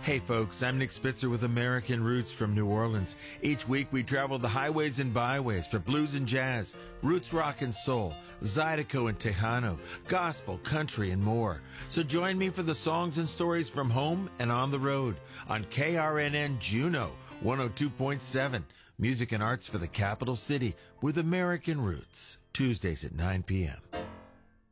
Hey folks, I'm Nick Spitzer with American Roots from New Orleans. Each week we travel the highways and byways for blues and jazz, roots rock and soul, Zydeco and Tejano, gospel, country, and more. So join me for the songs and stories from home and on the road on KRNN Juno 102.7. Music and arts for the capital city with American Roots. Tuesdays at 9 p.m.